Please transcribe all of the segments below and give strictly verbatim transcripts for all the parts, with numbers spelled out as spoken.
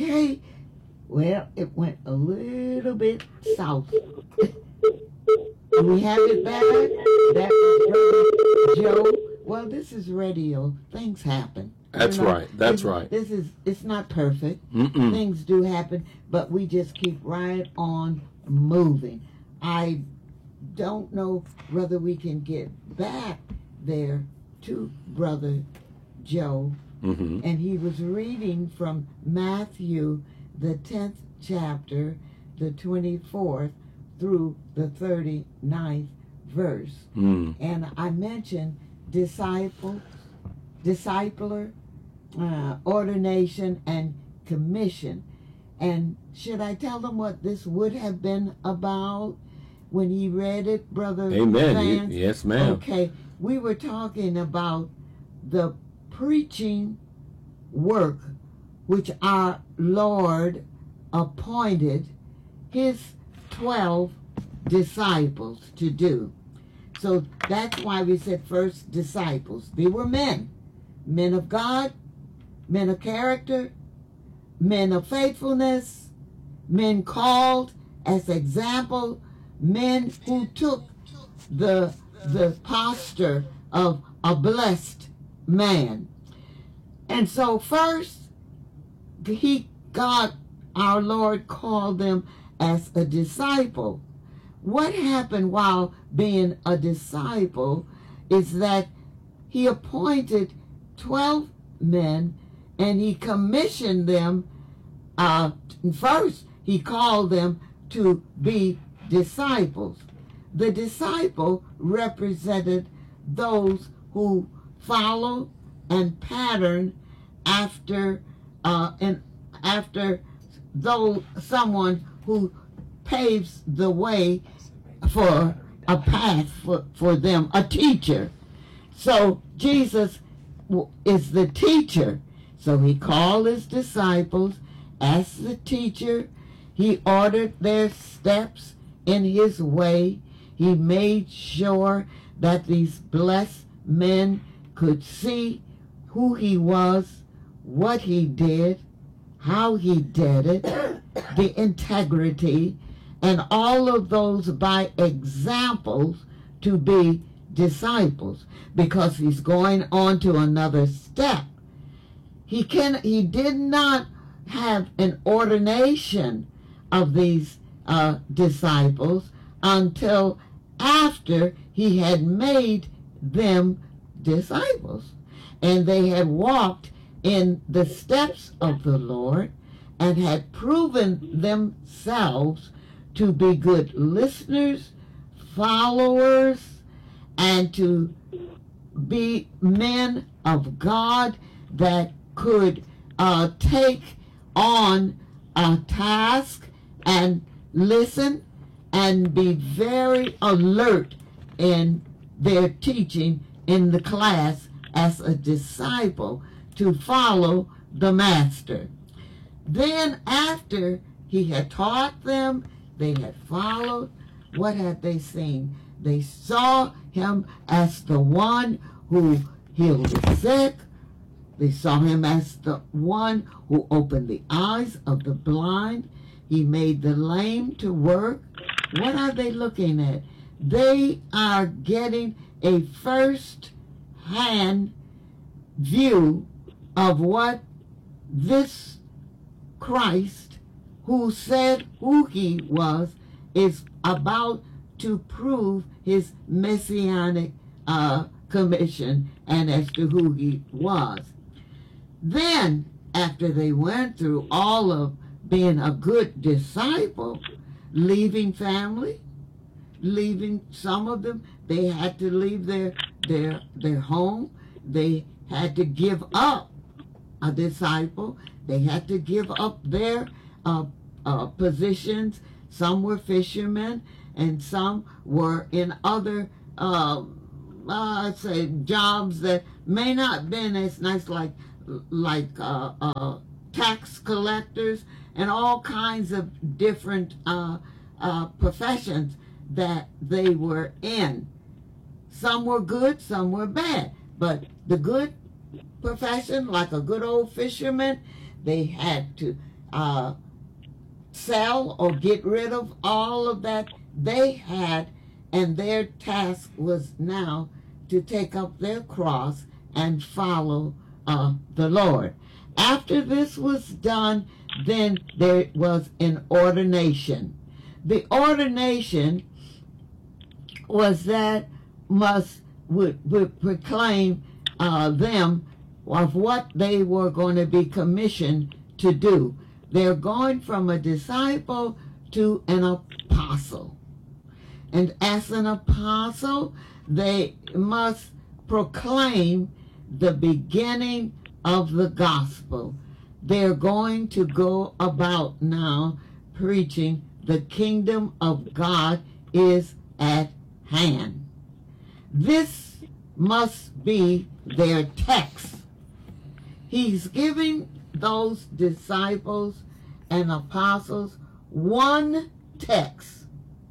Okay, well, it went a little bit south. We have it back. That was Brother Joe. Well, this is radio. Things happen. That's you know, right. That's this, right. This is, it's not perfect. Mm-mm. Things do happen, but we just keep right on moving. I don't know whether we can get back there to Brother Joe. Mm-hmm. And he was reading from Matthew, the tenth chapter, the twenty-fourth through the thirty-ninth verse. Mm. And I mentioned disciples, discipler, uh, ordination, and commission. And should I tell them what this would have been about when he read it, Brother Amen. Vance? Yes, ma'am. Okay, we were talking about the preaching work which our Lord appointed his twelve disciples to do. So that's why we said first disciples. They were men, men of God, men of character, men of faithfulness, men called as example, men who took the, the posture of a blessed man. And so first, he, God, our Lord, called them as a disciple. What happened while being a disciple is that he appointed twelve men and he commissioned them. Uh, first, he called them to be disciples. The disciple represented those who follow and pattern after uh, and after though someone who paves the way for a path for, for them, a teacher. So Jesus is the teacher. So he called his disciples as the teacher. He ordered their steps in his way. He made sure that these blessed men could see who he was, what he did, how he did it, the integrity, and all of those by examples to be disciples, because he's going on to another step. He can he did not have an ordination of these uh, disciples until after he had made them disciples, and they had walked in the steps of the Lord and had proven themselves to be good listeners, followers, and to be men of God that could uh, take on a task and listen and be very alert in their teaching in the class as a disciple to follow the master. Then after he had taught them, they had followed, what had they seen? They saw him as the one who healed the sick. They saw him as the one who opened the eyes of the blind. He made the lame to work. What are they looking at? They are getting a first-hand view of what this Christ, who said who he was, is about to prove his messianic uh, commission and as to who he was. Then, after they went through all of being a good disciple, leaving family, leaving some of them, they had to leave their their their home. They had to give up a disciple. They had to give up their uh, uh, positions. Some were fishermen, and some were in other, uh, uh, I'd say, jobs that may not have been as nice, like like uh, uh, tax collectors and all kinds of different uh, uh, professions that they were in. Some were good, some were bad. But the good profession, like a good old fisherman, they had to uh, sell or get rid of all of that they had, and their task was now to take up their cross and follow uh, the Lord. After this was done, then there was an ordination. The ordination was that must would, would proclaim uh, them of what they were going to be commissioned to do. They're going from a disciple to an apostle. And as an apostle, they must proclaim the beginning of the gospel. They're going to go about now preaching the kingdom of God is at hand. This must be their text. He's giving those disciples and apostles one text,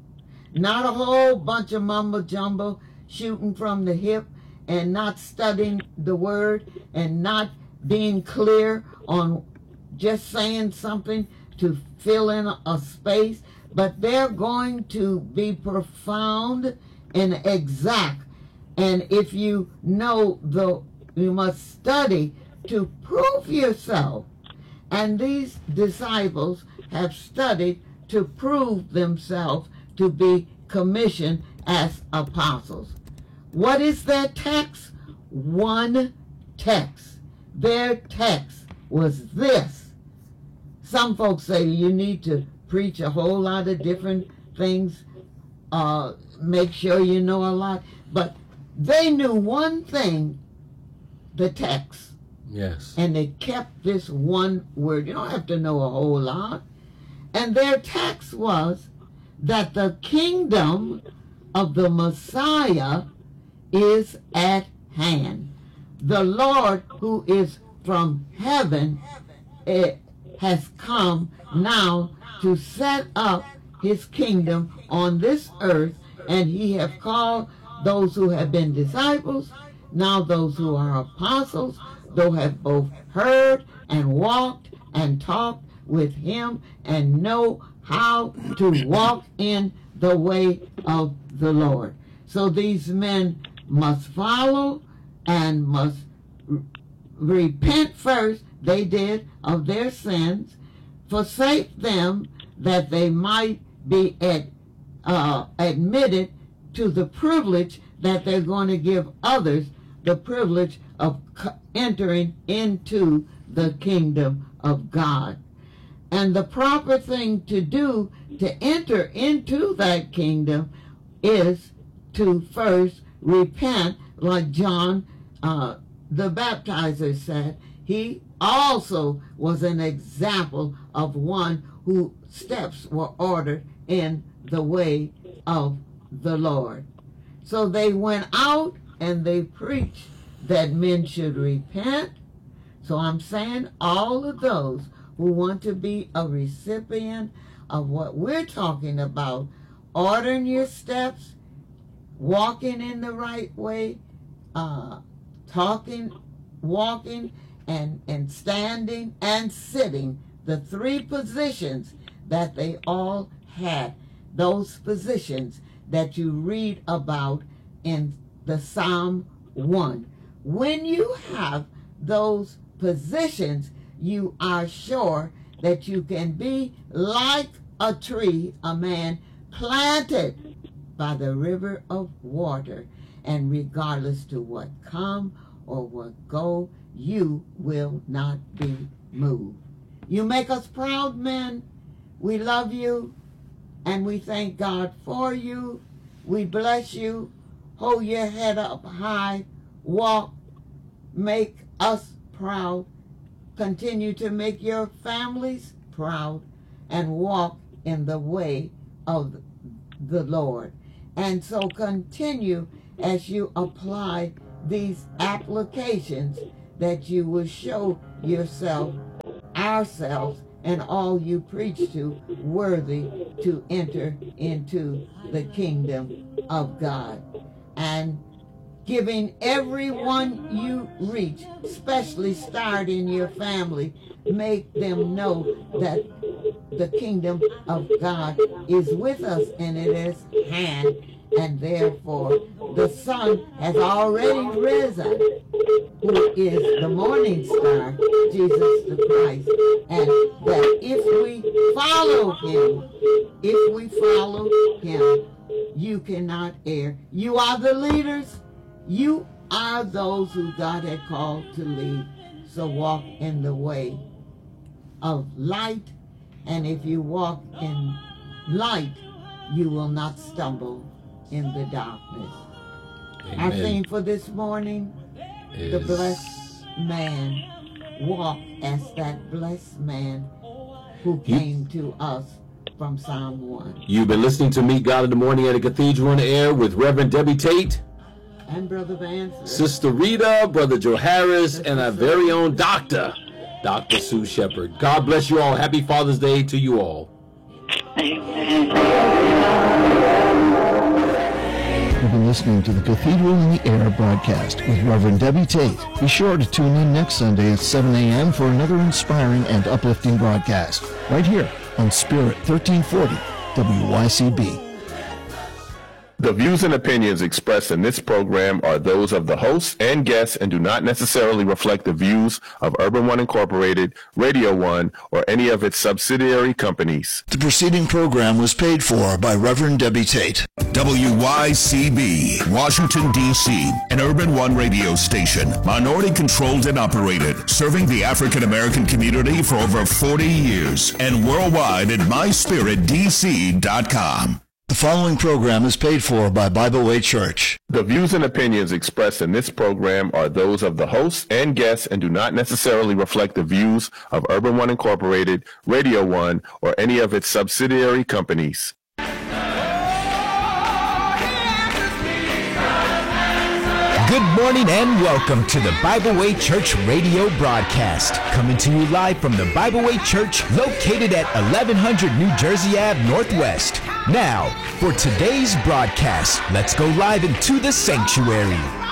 not a whole bunch of mumbo jumbo shooting from the hip and not studying the word and not being clear on just saying something to fill in a space, but they're going to be profound and exact. And if you know the, you must study to prove yourself. And these disciples have studied to prove themselves to be commissioned as apostles. What is their text? One text. Their text was this. Some folks say you need to preach a whole lot of different things, uh, make sure you know a lot, but they knew one thing, the text. Yes. And they kept this one word. You don't have to know a whole lot. And their text was that the kingdom of the Messiah is at hand. The Lord who is from heaven it has come now to set up his kingdom on this earth, and he have called those who have been disciples, now those who are apostles, those have both heard and walked and talked with him and know how to walk in the way of the Lord. So these men must follow and must repent first, they did, of their sins, forsake them that they might be ad, uh, admitted to the privilege that they're going to give others, the privilege of entering into the kingdom of God. And the proper thing to do to enter into that kingdom is to first repent, like John uh, the Baptizer said. He also was an example of one whose steps were ordered in the way of the Lord. So they went out and they preached that men should repent. So I'm saying all of those who want to be a recipient of what we're talking about, ordering your steps, walking in the right way, uh, talking, walking, and, and standing and sitting, the three positions that they all had, those positions that you read about in the Psalm one. When you have those positions, you are sure that you can be like a tree, a man planted by the river of water, and regardless to what come or what go, you will not be moved. You make us proud, men. We love you, and we thank God for you. We bless you. Hold your head up high. Walk. Make us proud. Continue to make your families proud and walk in the way of the Lord. And so continue as you apply these applications, that you will show yourself, ourselves, and all you preach to worthy to enter into the kingdom of God. And giving everyone you reach, especially start in your family, make them know that the kingdom of God is with us and it is hand, and therefore the sun has already risen, who is the morning star, Jesus the Christ, and that if we follow him, if we follow him, you cannot err. You are the leaders. You are those who God had called to lead. So walk in the way of light, and if you walk in light, you will not stumble in the darkness. Amen. Our theme for this morning, Is... the blessed man. Walk as that blessed man who came to us from Psalm one. You've been listening to Meet God in the Morning at the Cathedral on the Air with Reverend Debbie Tate. And Brother Vance. Sister Rita, Brother Joe Harris, and our very own doctor, Doctor Sue Shepherd. God bless you all. Happy Father's Day to you all. You've been listening to the Cathedral in the Air broadcast with Reverend Debbie Tate. Be sure to tune in next Sunday at seven a.m. for another inspiring and uplifting broadcast, right here on Spirit thirteen forty W Y C B. The views and opinions expressed in this program are those of the hosts and guests and do not necessarily reflect the views of Urban One Incorporated, Radio One, or any of its subsidiary companies. The preceding program was paid for by Reverend Debbie Tate. W Y C B, Washington, D C, an Urban One radio station, minority-controlled and operated, serving the African-American community for over forty years, and worldwide at my spirit D C dot com. The following program is paid for by Bible Way Church. The views and opinions expressed in this program are those of the hosts and guests and do not necessarily reflect the views of Urban One Incorporated, Radio One, or any of its subsidiary companies. Good morning and welcome to the Bible Way Church radio broadcast. Coming to you live from the Bible Way Church located at eleven hundred New Jersey Avenue Northwest. Now, for today's broadcast, let's go live into the sanctuary.